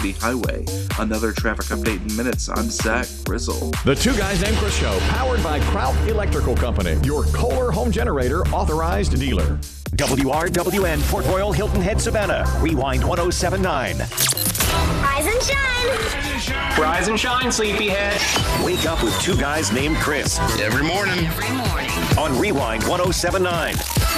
Mississippi Highway. Another traffic update in minutes. I'm Zach Grizzle. The Two Guys Named Chris Show, powered by Kraut Electrical Company, your Kohler home generator authorized dealer. WRWN, Port Royal, Hilton Head, Savannah. Rewind 1079. Rise and shine. Rise and shine, sleepyhead. Wake up with Two Guys Named Chris. Every morning. On Rewind 1079.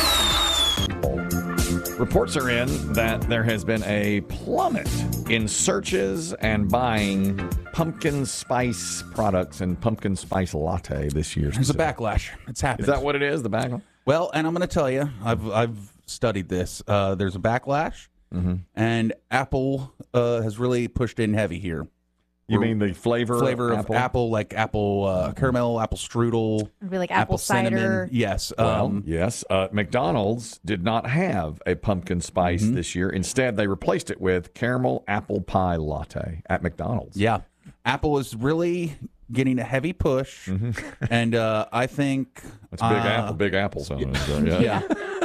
Reports are in that there has been a plummet in searches and buying pumpkin spice products and pumpkin spice latte this year. There's a backlash. It's happened. Is that what it is, the backlash? Well, and I'm going to tell you, I've studied this. There's a backlash, and Apple has really pushed in heavy here. You mean the flavor of apple, like apple caramel, apple strudel, Maybe like apple cider. cinnamon. Yes. Yes. McDonald's did not have a pumpkin spice this year. Instead, they replaced it with caramel apple pie latte at McDonald's. Yeah. Apple is really getting a heavy push, and I think That's Big Apple zone. yeah.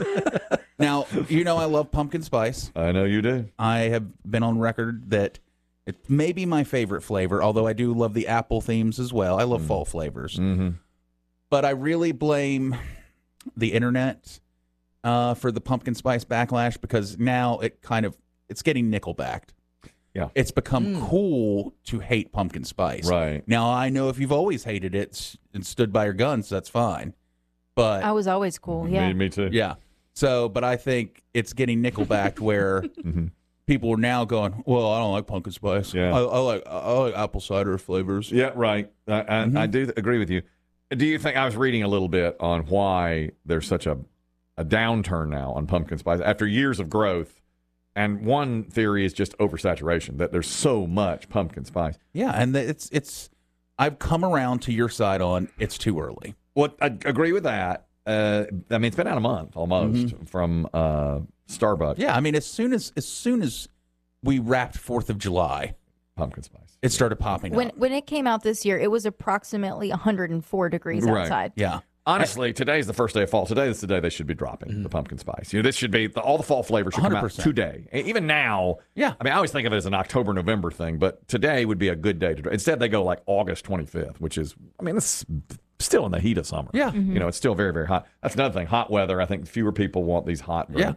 Now, I love pumpkin spice. I know you do. I have been on record that it may be my favorite flavor, although I do love the apple themes as well. I love fall flavors. But I really blame the internet for the pumpkin spice backlash, because now it's getting nickel-backed. Yeah. It's become cool to hate pumpkin spice. Right. Now, I know if you've always hated it and stood by your guns, that's fine. But I was always cool. Yeah. Me too. yeah. So, but I think it's getting nickel-backed where people are now going, well, I don't like pumpkin spice. Yeah. I like apple cider flavors. Yeah, right. I do agree with you. Do you think, I was reading a little bit on why there's such a downturn now on pumpkin spice after years of growth, and one theory is just oversaturation, that there's so much pumpkin spice. Yeah, and it's I've come around to your side on it's too early. Well, I agree with that. I mean, it's been out a month almost from Starbucks. Yeah, I mean, as soon as we wrapped 4th of July, Pumpkin spice. it started popping up. When it came out this year, it was approximately 104 degrees Right. outside. Yeah. Honestly, today's the first day of fall. Today is the day they should be dropping the pumpkin spice. This should be all the fall flavors should come out 100%. today. Even now, Yeah. I mean, I always think of it as an October, November thing, but today would be a good day to. Instead, they go like August 25th, which is, I mean, it's still in the heat of summer. Yeah. It's still very, very hot. That's another thing. Hot weather. I think fewer people want these hot. Yeah.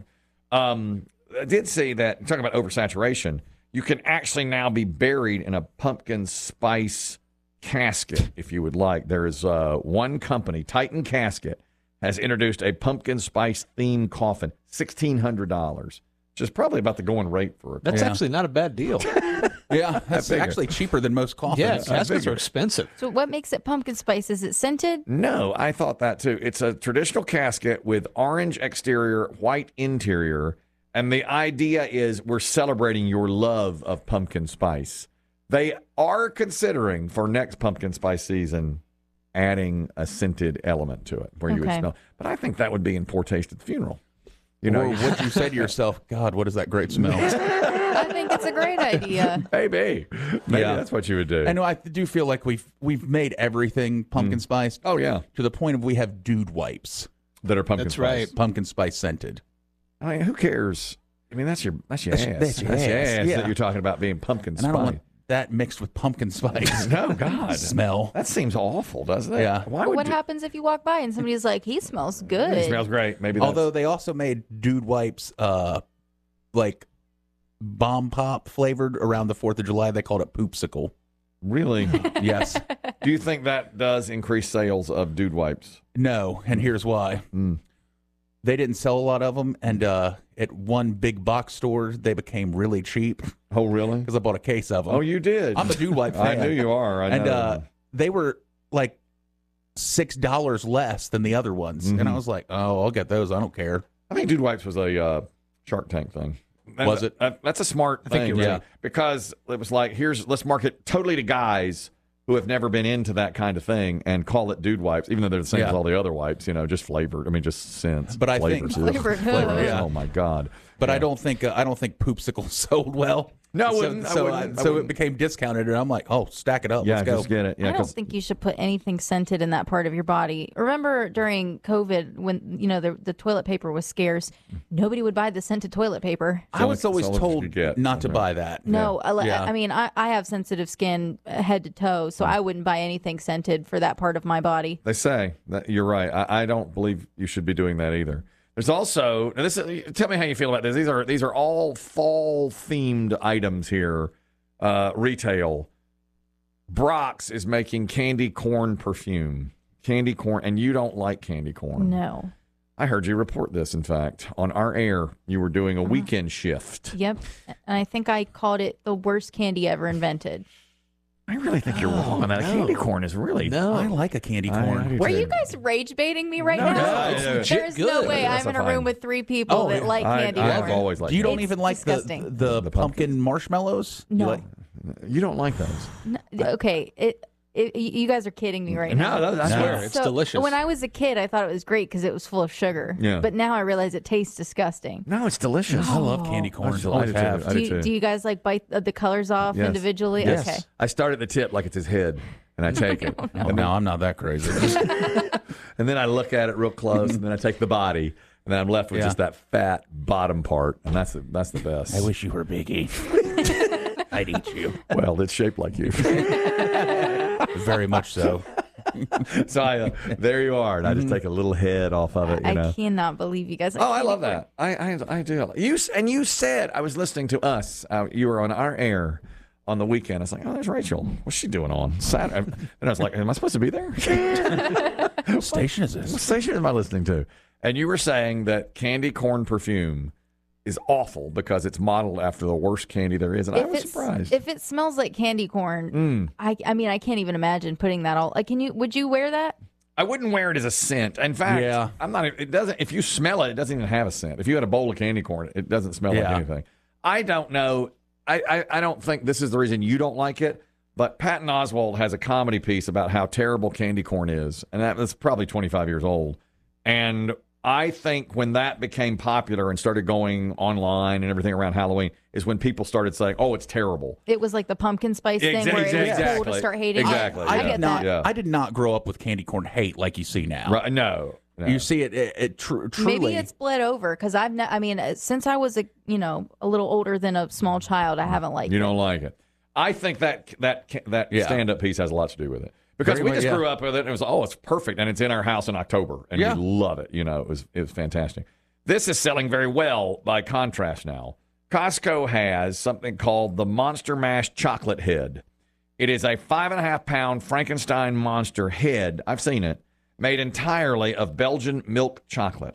I did see that, talking about oversaturation, you can actually now be buried in a pumpkin spice casket if you would like. There is one company, Titan Casket, has introduced a pumpkin spice themed coffin, $1,600, which is probably about the going rate for it. That's actually not a bad deal. Yeah, that's figure. actually cheaper than most coffins. Yeah, caskets are expensive. So what makes it pumpkin spice? Is it scented? No, I thought that too. It's a traditional casket with orange exterior, white interior, and the idea is we're celebrating your love of pumpkin spice. They are considering for next pumpkin spice season adding a scented element to it where you would Okay. smell. But I think that would be in poor taste at the funeral. Or would you say to yourself, God, what is that great smell? I think it's a great idea. Maybe Yeah. that's what you would do. I know I do feel like we've made everything pumpkin spice. Oh, yeah. To the point of we have dude wipes, That are pumpkin That's spice. right. pumpkin spice scented. I mean, who cares? I mean, that's your ass. That's your ass, yeah. that you're talking about being pumpkin And spice. I don't want that mixed with pumpkin spice. No, God. Smell. That seems awful, doesn't it? Yeah. Why But would what happens if you walk by and somebody's like, he smells good? It smells great. Maybe that's, Although they also made dude wipes like bomb pop flavored around the 4th of July. They called it poopsicle. really. Yes. Do you think that does increase sales of dude wipes? No, and here's why. They didn't sell a lot of them, and at one big box store, they became really cheap Oh, really? because I bought a case of them. Oh, you did. I'm a dude wipe I fan. knew you are. I And know. they were like $6 less than the other ones. And I was like, oh, I'll get those. I don't care. I think dude wipes was a Shark Tank thing. And Was it? That's a smart thing. you're right. Yeah. Because it was like, let's market totally to guys who have never been into that kind of thing and call it dude wipes, even though they're the same Yeah. as all the other wipes, just flavored. I mean, just scents. But I think- flavors. Flavored. Yeah. Oh, my God. But I don't think poopsicle sold well. No, I So, wouldn't. I so, wouldn't. I so it wouldn't. became discounted, and I'm like, oh, stack it up. Yeah, Let's go. just get it. Yeah, I don't 'cause- think you should put anything scented in that part of your body. Remember during COVID when the toilet paper was scarce, nobody would buy the scented toilet paper. I was always so what you told get. not to Okay. buy that. No, Yeah. I mean I have sensitive skin head to toe, so I wouldn't buy anything scented for that part of my body. They say that you're right. I don't believe you should be doing that either. There's also now this. Tell me how you feel about this. These are all fall themed items here. Retail. Brock's is making candy corn perfume. Candy corn, and you don't like candy corn. No. I heard you report this. In fact, on our air, you were doing a weekend shift. Yep. And I think I called it the worst candy ever invented. I really think you're wrong on that. Candy corn is really I like a candy corn. Were you guys rage baiting me right now? no, it's legit There's no good. way That's I'm in a a room fine- with three people that like candy I've corn. always liked. You don't It's even like disgusting. the pumpkin marshmallows? You No. like- You don't like those. Okay, you guys are kidding me right now. No, I No. swear. It's delicious. When I was a kid, I thought it was great because it was full of sugar. Yeah. But now I realize it tastes disgusting. No, it's delicious. I love candy corn. I do Always too. have. I do too. Do you guys like bite the colors off Yes. individually? Yes. Okay. I start at the tip like it's his head, and I take it. Oh, no, I'm not that crazy. And then I look at it real close, and then I take the body, and then I'm left with Yeah. just that fat bottom part, and that's the best. I wish you were Biggie. I'd eat you. Well, it's shaped like you. Very much so. So there you are, and I just take a little head off of it. You know. I cannot believe you guys. Oh, I love that. I do. You said I was listening to us. You were on our air on the weekend. I was like, oh, there's Rachel. What's she doing on Saturday? And I was like, am I supposed to be there? What station is this? What station am I listening to? And you were saying that candy corn perfume is awful because it's modeled after the worst candy there is, and I was surprised. If it smells like candy corn, I mean, I can't even imagine putting that all. Like, would you wear that? I wouldn't wear it as a scent. In fact, Yeah. I'm not. It doesn't. If you smell it, it doesn't even have a scent. If you had a bowl of candy corn, it doesn't smell like Yeah. anything. I don't know. I don't think this is the reason you don't like it. But Patton Oswalt has a comedy piece about how terrible candy corn is, and that's probably 25 years old. And I think when that became popular and started going online and everything around Halloween is when people started saying, "Oh, it's terrible." It was like the pumpkin spice thing where it was cool Exactly. to start hating. Exactly. I Yeah. get not, that. Yeah. I did not grow up with candy corn hate like you see now. Right? No. You see it truly. Maybe it's bled over because I mean, since I was a little older than a small child, I haven't liked You it. don't like it. I think that Yeah. stand-up piece has a lot to do with it. Because Very we much, just yeah. grew up with it, and it was, it's perfect, and it's in our house in October, and Yeah. we love it. You know, it was fantastic. This is selling very well by contrast now. Costco has something called the Monster Mash Chocolate Head. It is a 5.5-pound Frankenstein monster head. I've seen it. Made entirely of Belgian milk chocolate.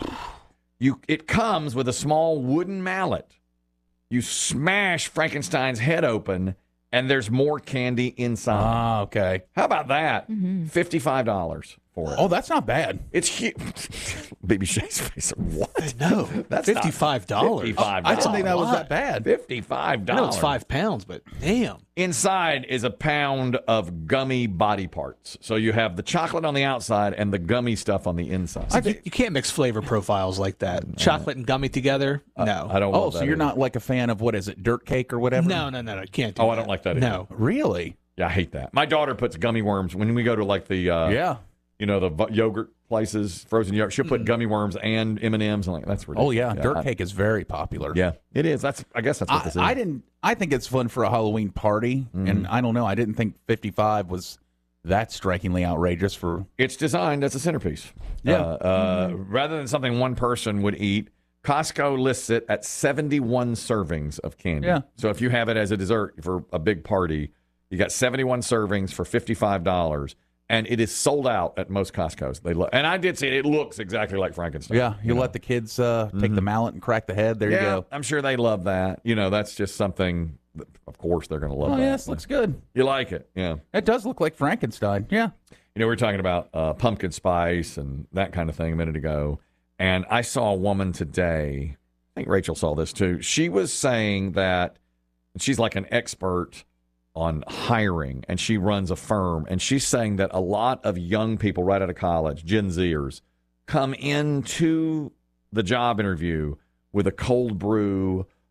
It comes with a small wooden mallet. You smash Frankenstein's head open, and there's more candy inside. Ah, okay. How about that? Mm-hmm. $55 for it. Oh, that's not bad. It's huge. Baby Shay's face. What? No, That's not $55. $55. I didn't think that was that bad. $55. I know it's 5 pounds, but damn. Inside is a pound of gummy body parts. So you have the chocolate on the outside and the gummy stuff on the inside. You can't mix flavor profiles like that. Chocolate and gummy together? No. I don't Oh, love so that you're either. not like a fan of what is it, dirt cake or whatever? No, can't do Oh, that. I don't like that either. No. Really? Yeah, I hate that. My daughter puts gummy worms when we go to like the Yeah. the yogurt places, frozen yogurt. She'll put gummy worms and M&Ms. I'm like, that's ridiculous. Oh yeah, dirt cake is very popular. Yeah, it is. I guess that's what this is. I think it's fun for a Halloween party, and I don't know. I didn't think 55 was that strikingly outrageous for. It's designed as a centerpiece. Yeah. Rather than something one person would eat, Costco lists it at 71 servings of candy. Yeah. So if you have it as a dessert for a big party, you got 71 servings for $55, and it is sold out at most Costco's. And I did see it. It looks exactly like Frankenstein. Yeah, you let the kids take the mallet and crack the head. There you go. I'm sure they love that. That's just something. Of course, they're going to love Oh that. yeah, this looks good. You like it, yeah. It does look like Frankenstein. Yeah. We were talking about pumpkin spice and that kind of thing a minute ago. And I saw a woman today, I think Rachel saw this too. She was saying that she's like an expert on hiring, and she runs a firm. And she's saying that a lot of young people right out of college, Gen Zers, come into the job interview with a cold brew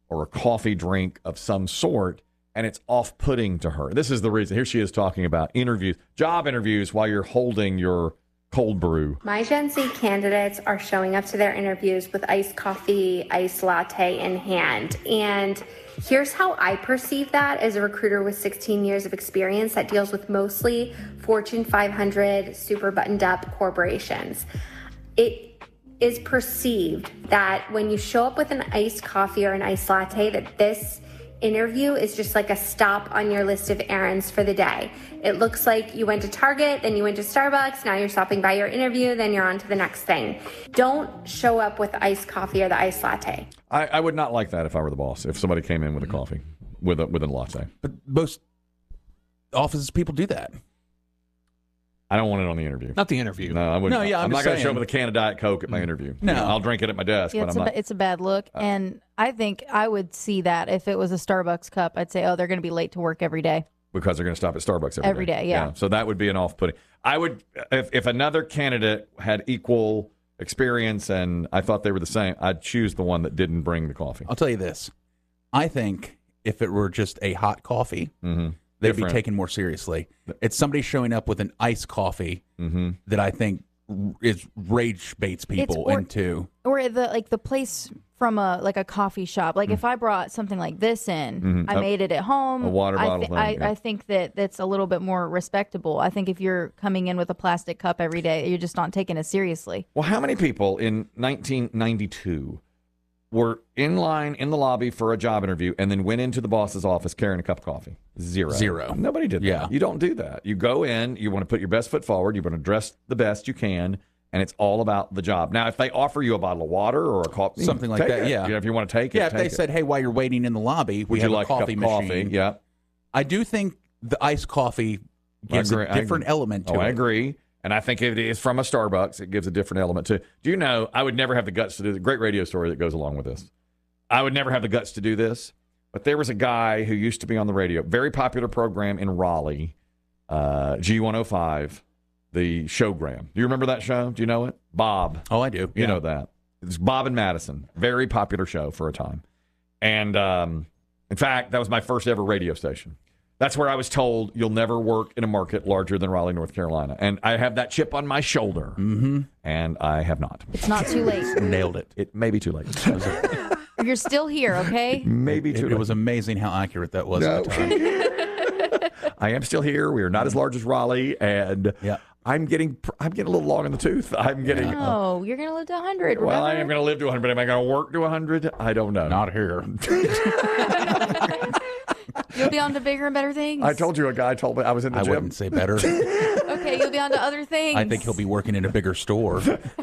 or a coffee drink of some sort, and it's off-putting to her. This is the reason. Here she is talking about job interviews while you're holding your cold brew. My Gen Z candidates are showing up to their interviews with iced coffee, iced latte in hand. And here's how I perceive that as a recruiter with 16 years of experience that deals with mostly Fortune 500 super buttoned up corporations. It is perceived that when you show up with an iced coffee or an iced latte, that this interview is just like a stop on your list of errands for the day. It looks like you went to Target, then you went to Starbucks, now you're stopping by your interview, then you're on to the next thing. Don't show up with the iced coffee or the iced latte. I would not like that if I were the boss, if somebody came in with a coffee, with a latte. But most offices people do that. I don't want it on the interview. Not the interview. No, I wouldn't. No, yeah, I'm I'm not just going to show saying. up with a can of Diet Coke at my interview. No. I'll drink it at my desk, Yeah, but I'm not. it's a bad look. And I think I would see that if it was a Starbucks cup. I'd say, oh, they're going to be late to work every day. Because they're going to stop at Starbucks Every day, yeah. So that would be an off-putting. I would, if another candidate had equal experience and I thought they were the same, I'd choose the one that didn't bring the coffee. I'll tell you this. I think if it were just a hot coffee, they'd Different. be taken more seriously. It's somebody showing up with an iced coffee that I think is rage baits people into. Or the place from a coffee shop. Like if I brought something like this in, I made it at home. A water bottle thing, yeah. I think that's a little bit more respectable. I think if you're coming in with a plastic cup every day, you're just not taking it seriously. Well, how many people in 1992 were in line in the lobby for a job interview and then went into the boss's office carrying a cup of coffee? Zero. Nobody did that. Yeah. You don't do that. You go in, you want to put your best foot forward, you want to dress the best you can, and it's all about the job. Now, if they offer you a bottle of water or a coffee, Something like take that, it. yeah. You know, if you want to take it, Yeah, if they take it. said, hey, while you're waiting in the lobby, Would we you have like a coffee a cup of machine. coffee? Yeah. I do think the iced coffee gives I a different agree. element to it. I agree. And I think if it is from a Starbucks, it gives a different element too. Do you know, I would never have the guts to do the great radio story that goes along with this. I would never have the guts to do this, but there was a guy who used to be on the radio, very popular program in Raleigh, G105, the Showgram. Do you remember that show? Do you know it? Bob. Oh, I do. You know that. It's Bob and Madison. Very popular show for a time. And in fact, that was my first ever radio station. That's where I was told you'll never work in a market larger than Raleigh, North Carolina. And I have that chip on my shoulder. Mm-hmm. And I have not. It's not too late. Nailed it. It may be too late. You're still here, okay? Maybe too late. It was amazing how accurate that was at the time. I am still here. We are not as large as Raleigh, and Yeah. I'm getting a little long in the tooth. I'm getting. No, you're going to live to 100. Well, I remember? am going to live to 100, but am I going to work to 100? I don't know. Not here. You'll be on to bigger and better things. I told you a guy told me I was in the I gym. wouldn't say better. Okay, you'll be on to other things. I think he'll be working in a bigger store.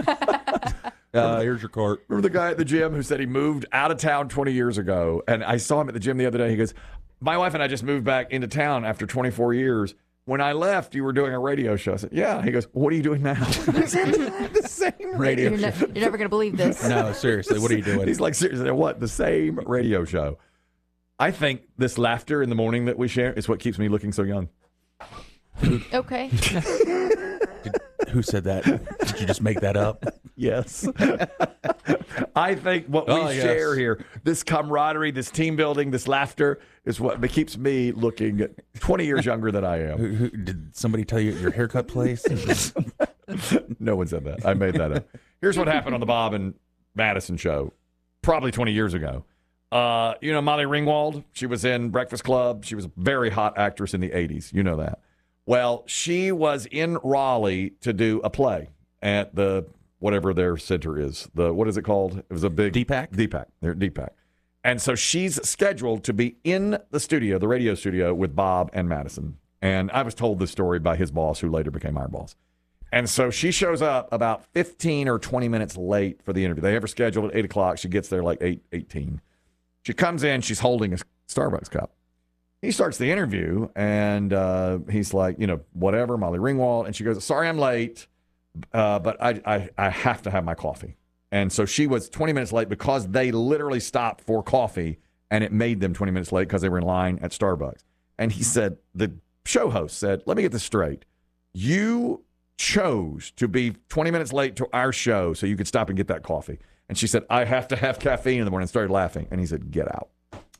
Here's your cart. Remember the guy at the gym who said he moved out of town 20 years ago? And I saw him at the gym the other day. He goes, my wife and I just moved back into town after 24 years. When I left, you were doing a radio show. I said, yeah. He goes, what are you doing now? The same radio You're, show. you're never going to believe this. No, seriously, what are you doing? He's like, seriously, what? The same radio show. I think this laughter in the morning that we share is what keeps me looking so young. Okay. Who said that? Did you just make that up? Yes. I think what we yes. share here, this camaraderie, this team building, this laughter, is what keeps me looking 20 years younger than I am. Did somebody tell you at your haircut place? No one said that. I made that up. Here's what happened on the Bob and Madison show, probably 20 years ago. You know Molly Ringwald? She was in Breakfast Club. She was a very hot actress in the 80s. You know that. Well, she was in Raleigh to do a play at the whatever their center is. What is it called? It was a big DPAC? DPAC. They're DPAC. And so she's scheduled to be in the studio, the radio studio, with Bob and Madison. And I was told this story by his boss, who later became our boss. And so she shows up about 15 or 20 minutes late for the interview. They have her scheduled at 8 o'clock. She gets there like 8:18. She comes in. She's holding a Starbucks cup. He starts the interview, and he's like, you know, whatever, Molly Ringwald. And she goes, sorry I'm late, but I have to have my coffee. And so she was 20 minutes late because they literally stopped for coffee, and it made them 20 minutes late because they were in line at Starbucks. And he said, the show host said, let me get this straight. You chose to be 20 minutes late to our show so you could stop and get that coffee. And she said, I have to have caffeine in the morning, and started laughing. And he said, get out.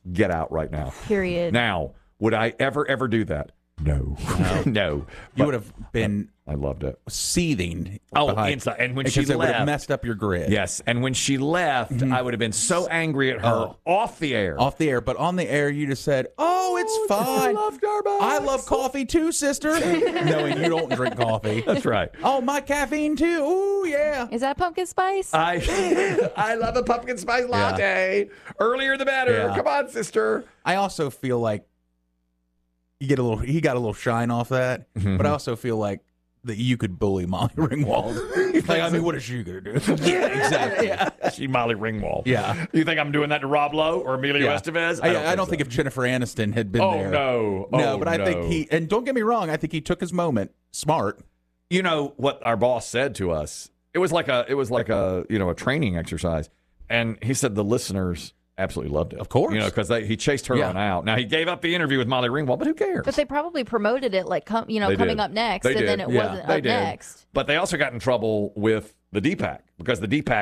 get out right now. Period. Now, would I ever do that? No. No. You would have been I loved it. seething. Inside. And when she because it would have left, messed up your grid. yes, and when she left, I would have been so angry at her off the air. Off the air, but on the air, you just said, "Oh, it's fine. I love Starbucks. I love coffee too, sister." Knowing you don't drink coffee. That's right. Oh, my caffeine too. Ooh, yeah. Is that pumpkin spice? I love a pumpkin spice latte. Earlier the better. Yeah. Come on, sister. I also feel like he got a little shine off that, but I also feel like that you could bully Molly Ringwald. Like, I mean, what is she gonna do? Yeah, exactly. Yeah. She Molly Ringwald. Yeah. You think I'm doing that to Rob Lowe or Emilio Estevez? I don't think if Jennifer Aniston had been there. No. No, but I think and don't get me wrong, I think he took his moment. Smart. You know what our boss said to us? It was like a a training exercise, and he said the listeners absolutely loved it. Of course. because he chased her on out. Now he gave up the interview with Molly Ringwald, but who cares? But they probably promoted it like coming up next, They and did. then it Yeah, wasn't they up did. next. But they also got in trouble with the DPAC because the DPAC